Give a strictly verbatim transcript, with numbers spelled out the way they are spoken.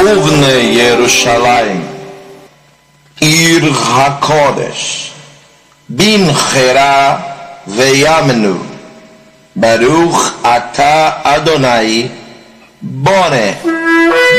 ובני ירושלים עיר הקודש במחירה ויאמנו ברוך אתה אדוני בונה